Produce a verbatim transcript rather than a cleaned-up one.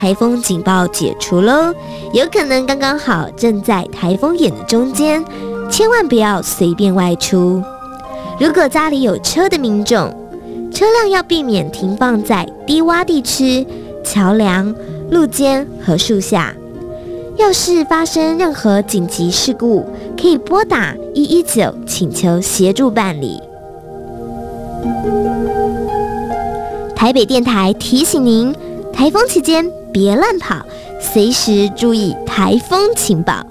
台风警报解除喽，有可能刚刚好正在台风眼的中间，千万不要随便外出。如果家里有车的民众，车辆要避免停放在低洼地区、桥梁、路肩和树下。要是发生任何紧急事故，可以拨打一一九请求协助办理。台北电台提醒您，台风期间别乱跑，随时注意台风情报。